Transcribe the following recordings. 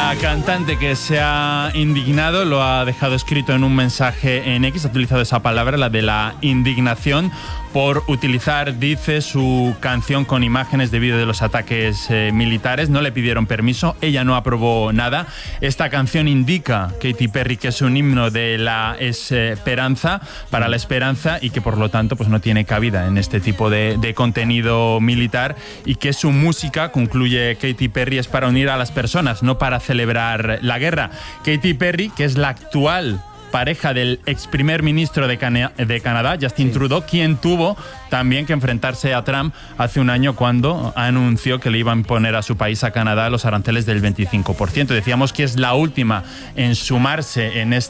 La cantante que se ha indignado lo ha dejado escrito en un mensaje en X, ha utilizado esa palabra, la de la indignación, por utilizar, dice, su canción con imágenes de vídeo de los ataques militares. No le pidieron permiso, ella no aprobó nada. Esta canción indica, Katy Perry, que es un himno de la esperanza, para la esperanza, y que por lo tanto pues no tiene cabida en este tipo de contenido militar, y que su música, concluye Katy Perry, es para unir a las personas, no para celebrar la guerra. Katy Perry, que es la actual pareja del ex primer ministro de Canadá, Justin Trudeau, quien tuvo también que enfrentarse a Trump hace un año cuando anunció que le iba a imponer a su país, a Canadá, los aranceles del 25%. Decíamos que es la última en sumarse en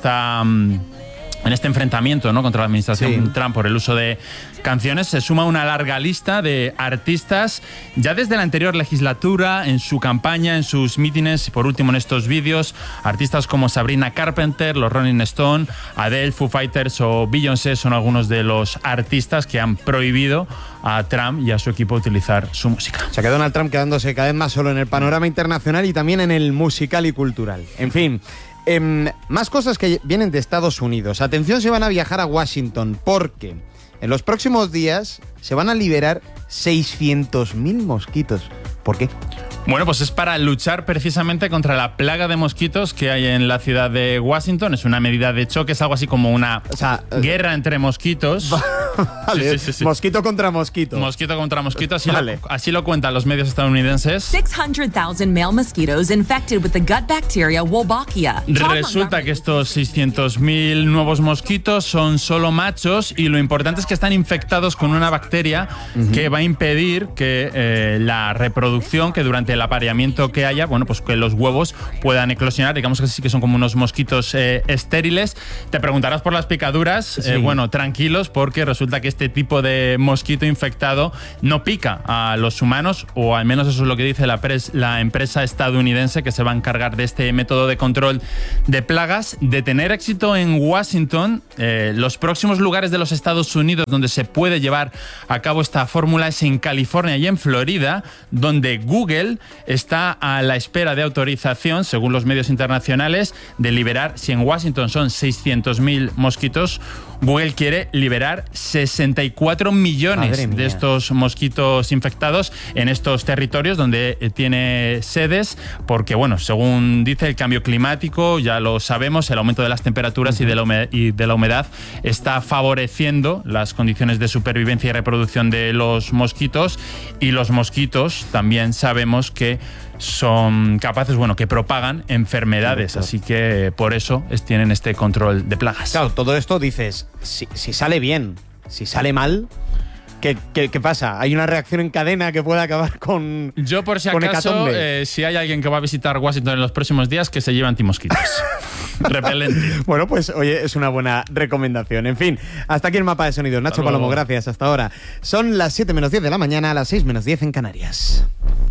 este enfrentamiento, ¿no?, contra la administración Trump por el uso de canciones. Se suma una larga lista de artistas ya desde la anterior legislatura, en su campaña, en sus mítines y por último en estos vídeos. Artistas como Sabrina Carpenter, los Rolling Stones, Adele, Foo Fighters o Beyoncé son algunos de los artistas que han prohibido a Trump y a su equipo utilizar su música. O sea, que Donald Trump quedándose cada vez más solo en el panorama internacional y también en el musical y cultural. En fin, más cosas que vienen de Estados Unidos. Atención, se van a viajar a Washington porque en los próximos días se van a liberar 600.000 mosquitos. ¿Por qué? Bueno, pues es para luchar precisamente contra la plaga de mosquitos que hay en la ciudad de Washington. Es una medida de choque, es algo así como una guerra entre mosquitos. Vale, sí. Mosquito contra mosquito. Mosquito contra mosquito, así lo cuentan los medios estadounidenses. 600,000 male mosquitoes infected with the gut bacteria Wolbachia. Resulta que estos 600.000 nuevos mosquitos son solo machos y lo importante es que están infectados con una bacteria que va a impedir que la reproducción, que durante el apareamiento que haya, bueno, pues que los huevos puedan eclosionar. Digamos que sí que son como unos mosquitos estériles. Te preguntarás por las picaduras. Bueno, tranquilos, porque resulta que este tipo de mosquito infectado no pica a los humanos, o al menos eso es lo que dice la empresa estadounidense que se va a encargar de este método de control de plagas. De tener éxito en Washington, los próximos lugares de los Estados Unidos donde se puede llevar a cabo esta fórmula es en California y en Florida, donde Google está a la espera de autorización, según los medios internacionales, de liberar, si en Washington son 600.000 mosquitos, Google quiere liberar 64 millones de estos mosquitos infectados en estos territorios donde tiene sedes, porque, bueno, según dice, el cambio climático, ya lo sabemos, el aumento de las temperaturas y de la humedad está favoreciendo las condiciones de supervivencia y reproducción de los mosquitos, y los mosquitos también sabemos que son capaces, que propagan enfermedades, así que por eso tienen este control de plagas. Claro, todo esto dices, si sale bien, si sale mal, ¿qué pasa? ¿Hay una reacción en cadena que pueda acabar con Yo, por si acaso, si hay alguien que va a visitar Washington en los próximos días, que se lleve antimosquitos. Repelente. Bueno, pues oye, es una buena recomendación. En fin, hasta aquí el mapa de sonidos. Nacho Palomo, gracias. Hasta ahora. Son las 7:10 de la mañana, las 6:10 en Canarias.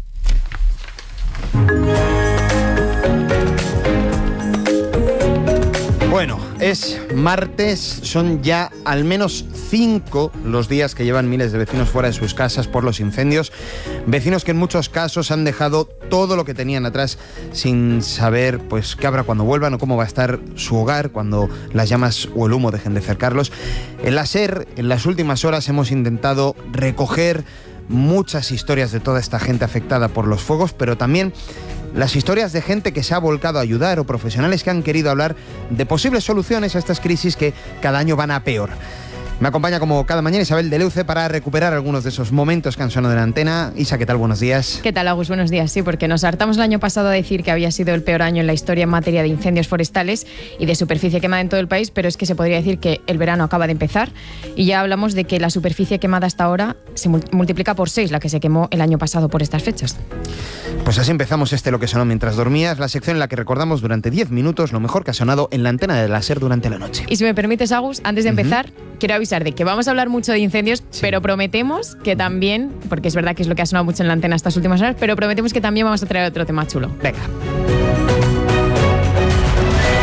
Bueno, es martes, son ya al menos 5 los días que llevan miles de vecinos fuera de sus casas por los incendios. Vecinos que en muchos casos han dejado todo lo que tenían atrás sin saber pues qué habrá cuando vuelvan o cómo va a estar su hogar cuando las llamas o el humo dejen de cercarlos. En la SER, en las últimas horas hemos intentado recoger muchas historias de toda esta gente afectada por los fuegos, pero también las historias de gente que se ha volcado a ayudar o profesionales que han querido hablar de posibles soluciones a estas crisis que cada año van a peor. Me acompaña como cada mañana Isabel de Leuce para recuperar algunos de esos momentos que han sonado en la antena. Isa, ¿qué tal? Buenos días. ¿Qué tal, Agus? Buenos días. Sí, porque nos hartamos el año pasado a decir que había sido el peor año en la historia en materia de incendios forestales y de superficie quemada en todo el país, pero es que se podría decir que el verano acaba de empezar y ya hablamos de que la superficie quemada hasta ahora se multiplica por 6 la que se quemó el año pasado por estas fechas. Pues así empezamos Lo que sonó mientras dormías, la sección en la que recordamos durante 10 minutos lo mejor que ha sonado en la antena de la SER durante la noche. Y si me permites, Agus, antes de empezar, quiero avisar de que vamos a hablar mucho de incendios, pero prometemos que también, porque es verdad que es lo que ha sonado mucho en la antena estas últimas horas, pero prometemos que también vamos a traer otro tema chulo. Venga. Pues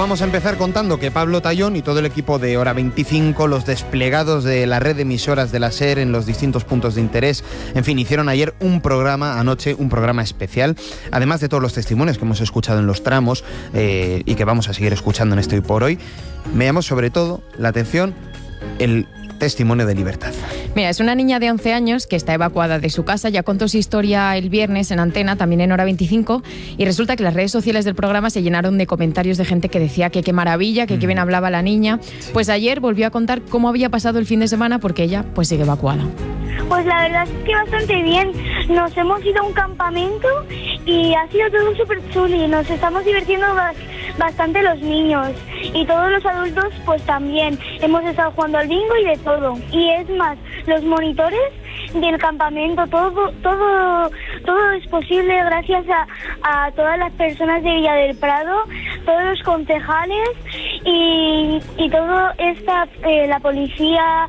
vamos a empezar contando que Pablo Tallón y todo el equipo de Hora 25, los desplegados de la red de emisoras de la SER en los distintos puntos de interés, en fin, hicieron ayer un programa especial, además de todos los testimonios que hemos escuchado en los tramos y que vamos a seguir escuchando en este Hoy por Hoy. Me llamó sobre todo la atención el testimonio de Libertad. Mira, es una niña de 11 años que está evacuada de su casa, ya contó su historia el viernes en Antena, también en Hora 25, y resulta que las redes sociales del programa se llenaron de comentarios de gente que decía que qué maravilla, que qué bien hablaba la niña. Sí. Pues ayer volvió a contar cómo había pasado el fin de semana porque ella pues sigue evacuada. Pues la verdad es que bastante bien. Nos hemos ido a un campamento y ha sido todo súper chulo y nos estamos divirtiendo bastante los niños y todos los adultos pues también. Hemos estado jugando al bingo y de todo. Y es más, los monitores del campamento, todo es posible gracias a todas las personas de Villa del Prado, todos los concejales y todo la policía,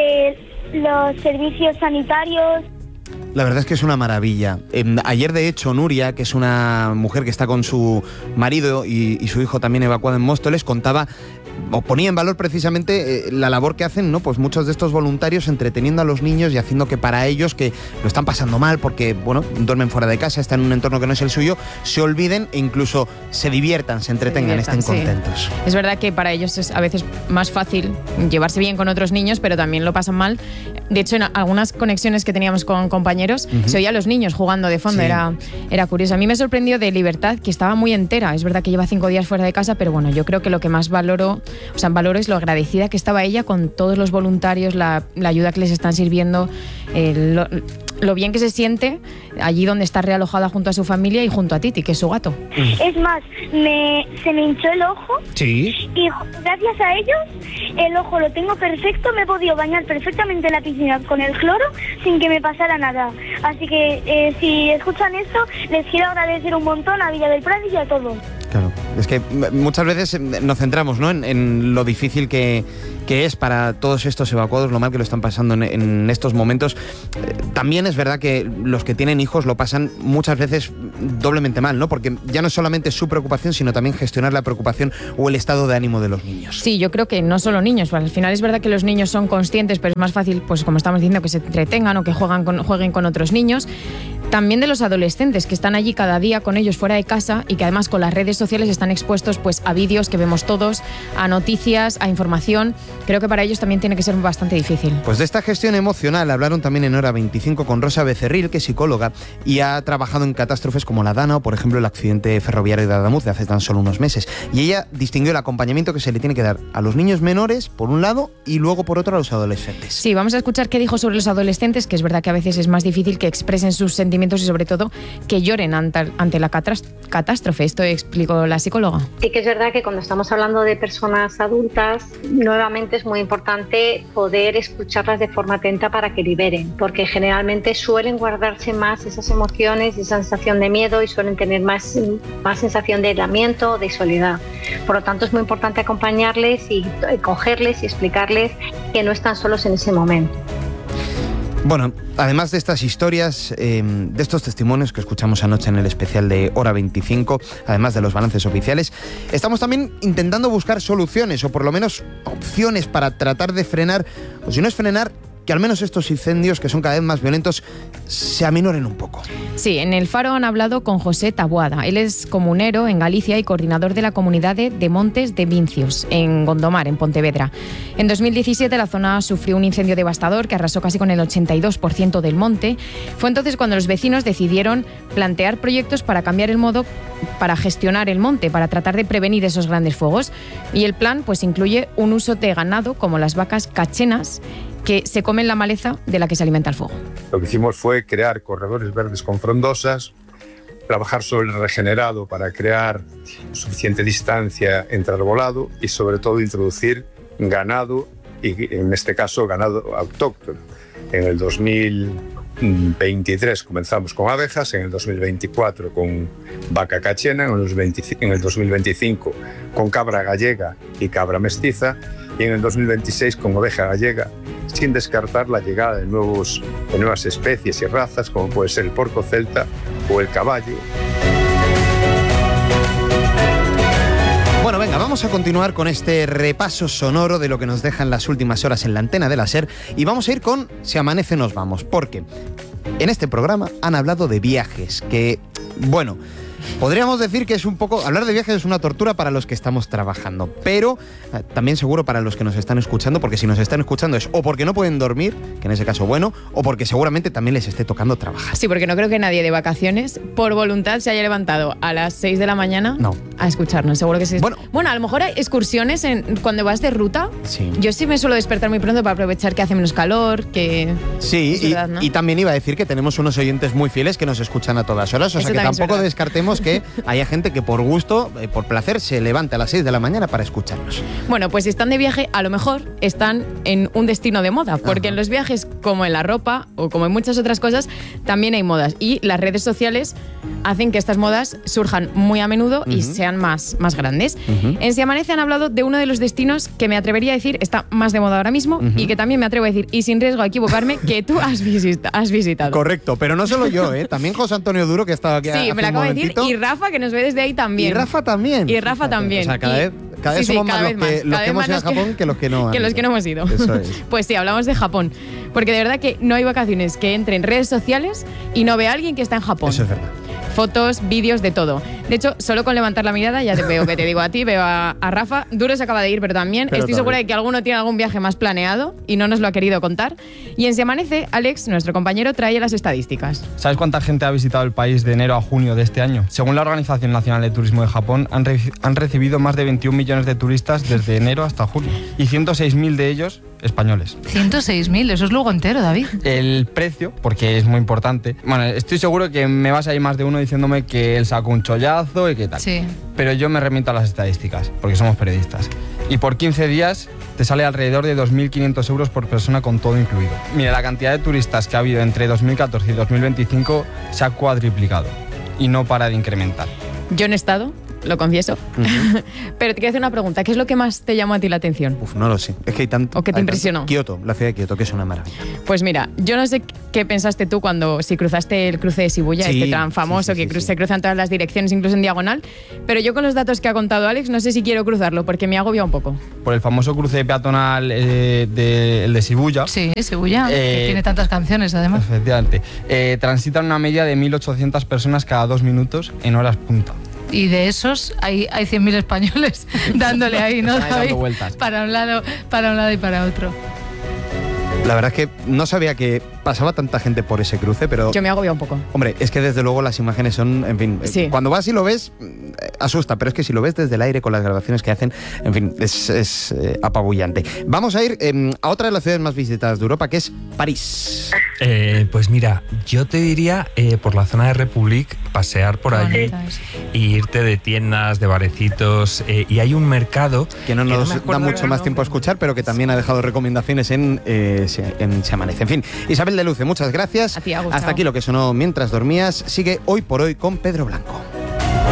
los servicios sanitarios. La verdad es que es una maravilla. Ayer, de hecho, Nuria, que es una mujer que está con su marido y su hijo también evacuado en Móstoles, contaba o ponía en valor precisamente la labor que hacen, ¿no? Pues muchos de estos voluntarios entreteniendo a los niños y haciendo que para ellos, que lo están pasando mal porque, bueno, duermen fuera de casa, están en un entorno que no es el suyo, se olviden e incluso se diviertan, se entretengan, estén contentos. Sí. Es verdad que para ellos es a veces más fácil llevarse bien con otros niños, pero también lo pasan mal. De hecho, en algunas conexiones que teníamos con compañeros, se oía a los niños jugando de fondo, era curioso. A mí me sorprendió de Libertad, que estaba muy entera. Es verdad que lleva 5 días fuera de casa, pero bueno, yo creo que lo que más valoro es lo agradecida que estaba ella con todos los voluntarios, la ayuda que les están sirviendo, lo bien que se siente allí donde está realojada junto a su familia y junto a Titi, que es su gato. Es más, se me hinchó el ojo. Sí. Y gracias a ellos, el ojo lo tengo perfecto, me he podido bañar perfectamente en la piscina con el cloro sin que me pasara nada. Así que si escuchan esto, les quiero agradecer un montón a Villa del Prado y a todos. Claro, es que muchas veces nos centramos, ¿no?, en lo difícil que es para todos estos evacuados, lo mal que lo están pasando en estos momentos. También es verdad que los que tienen hijos lo pasan muchas veces doblemente mal, ¿no? Porque ya no es solamente su preocupación, sino también gestionar la preocupación o el estado de ánimo de los niños. Sí, yo creo que no solo niños, pues al final es verdad que los niños son conscientes, pero es más fácil, pues como estamos diciendo, que se entretengan o que jueguen con otros niños. También de los adolescentes que están allí cada día con ellos fuera de casa y que además con las redes sociales están expuestos pues a vídeos que vemos todos, a noticias, a información. Creo que para ellos también tiene que ser bastante difícil. Pues de esta gestión emocional hablaron también en Hora 25 con Rosa Becerril, que es psicóloga y ha trabajado en catástrofes como la Dana o, por ejemplo, el accidente ferroviario de Adamuz de hace tan solo unos meses. Y ella distinguió el acompañamiento que se le tiene que dar a los niños menores, por un lado, y luego, por otro, a los adolescentes. Sí, vamos a escuchar qué dijo sobre los adolescentes, que es verdad que a veces es más difícil que expresen sus sentimientos y sobre todo que lloren ante la catástrofe. Esto explicó la psicóloga. Sí que es verdad que cuando estamos hablando de personas adultas, nuevamente es muy importante poder escucharlas de forma atenta para que liberen, porque generalmente suelen guardarse más esas emociones, esa sensación de miedo y suelen tener más sensación de aislamiento o de soledad. Por lo tanto, es muy importante acompañarles y cogerles y explicarles que no están solos en ese momento. Bueno, además de estas historias, de estos testimonios que escuchamos anoche en el especial de Hora 25, además de los balances oficiales, estamos también intentando buscar soluciones o por lo menos opciones para tratar de frenar, o si no es frenar, que al menos estos incendios, que son cada vez más violentos, se aminoren un poco. Sí, en El Faro han hablado con José Taboada. Él es comunero en Galicia y coordinador de la comunidad de Montes de Vincios, en Gondomar, en Pontevedra. En 2017 la zona sufrió un incendio devastador que arrasó casi con el 82% del monte. Fue entonces cuando los vecinos decidieron plantear proyectos para cambiar el modo para gestionar el monte, para tratar de prevenir esos grandes fuegos. Y el plan pues incluye un uso de ganado, como las vacas cachenas, que se comen la maleza de la que se alimenta el fuego. Lo que hicimos fue crear corredores verdes con frondosas, trabajar sobre el regenerado para crear suficiente distancia entre arbolado y sobre todo introducir ganado, y en este caso ganado autóctono. En el 2023 comenzamos con abejas, en el 2024 con vaca cachena, en el 2025 con cabra gallega y cabra mestiza y en el 2026 con oveja gallega, sin descartar la llegada de nuevas especies y razas como puede ser el porco celta o el caballo. Bueno, venga, vamos vamos a continuar con este repaso sonoro de lo que nos dejan las últimas horas en la antena de la SER y vamos a ir con Si amanece nos vamos, porque en este programa han hablado de viajes, que, bueno, podríamos decir que es un poco... Hablar de viajes es una tortura para los que estamos trabajando, pero también seguro para los que nos están escuchando, porque si nos están escuchando es o porque no pueden dormir, que en ese caso bueno, o porque seguramente también les esté tocando trabajar. Sí, porque no creo que nadie de vacaciones, por voluntad, se haya levantado a las 6 de la mañana a escucharnos. Seguro que sí. Bueno, a lo mejor hay excursiones cuando vas de ruta. Sí. Yo sí me suelo despertar muy pronto para aprovechar que hace menos calor, que... Sí, es verdad, ¿no? Y también iba a decir que tenemos unos oyentes muy fieles que nos escuchan a todas horas, o sea que tampoco descartemos que haya gente que por gusto, por placer, se levante a las 6 de la mañana para escucarnos. Bueno, pues si están de viaje, a lo mejor están en un destino de moda, porque en los viajes, como en la ropa o como en muchas otras cosas, también hay modas. Y las redes sociales hacen que estas modas surjan muy a menudo y sean más grandes. En Si Amanece han hablado de uno de los destinos que me atrevería a decir está más de moda ahora mismo y que también me atrevo a decir, y sin riesgo a equivocarme, que tú has visitado. Correcto, pero no solo yo, también José Antonio Duro, que estaba aquí sí, me lo acabo de decir, y Rafa, que nos ve desde ahí también. Y Rafa también. Y Rafa también. O sea, cada vez somos más los que hemos ido a Japón que los que no. Que los que no hemos ido. Eso es. Pues sí, hablamos de Japón. Porque de verdad que no hay vacaciones que entre en redes sociales y no vea a alguien que está en Japón. Eso es verdad. Fotos, vídeos, de todo. De hecho, solo con levantar la mirada ya te veo que te digo a ti, veo a Rafa. Duro se acaba de ir, pero también estoy segura de que alguno tiene algún viaje más planeado y no nos lo ha querido contar. Y en Si Amanece, Alex, nuestro compañero, trae las estadísticas. ¿Sabes cuánta gente ha visitado el país de enero a junio de este año? Según la Organización Nacional de Turismo de Japón, han recibido más de 21 millones de turistas desde enero hasta junio. Y 106.000 de ellos españoles. 106.000, eso es luego entero, David. El precio, porque es muy importante. Bueno, estoy seguro que me vas a ir más de uno diciéndome que él sacó un chollazo y qué tal. Sí. Pero yo me remito a las estadísticas, porque somos periodistas. Y por 15 días te sale alrededor de 2.500 euros por persona con todo incluido. Mira, la cantidad de turistas que ha habido entre 2014 y 2025 se ha cuadriplicado y no para de incrementar. Yo no he estado, lo confieso. Pero te quiero hacer una pregunta. ¿Qué es lo que más te llamó a ti la atención? No lo sé. Es que hay tanto... ¿O qué te impresionó? Kioto, la ciudad de Kioto, que es una maravilla. Pues mira, yo no sé qué pensaste tú si cruzaste el cruce de Shibuya, este tan famoso que se cruza en todas las direcciones, incluso en diagonal. Pero yo con los datos que ha contado Alex, no sé si quiero cruzarlo, porque me agobia un poco. Por el famoso cruce peatonal el de Shibuya. Sí, Shibuya, que tiene tantas canciones además. Efectivamente. Transitan una media de 1.800 personas cada 2 minutos en horas punta. Y de esos hay 100.000 españoles dándole ahí, ¿no? Dando vueltas. Para un lado y para otro. La verdad es que no sabía que pasaba tanta gente por ese cruce, pero... Yo me agobia un poco. Hombre, es que desde luego las imágenes son, en fin, cuando vas y lo ves, asusta, pero es que si lo ves desde el aire con las grabaciones que hacen, en fin, es apabullante. Vamos a ir a otra de las ciudades más visitadas de Europa, que es París. Pues mira, yo te diría por la zona de Republic, pasear por allí e irte de tiendas, de barecitos, y hay un mercado que no nos da mucho más tiempo a escuchar, pero que también ha dejado recomendaciones en Se Amanece. En fin, Isabel de Luce, muchas gracias. A ti, hasta aquí lo que sonó mientras dormías. Sigue Hoy por Hoy con Pedro Blanco.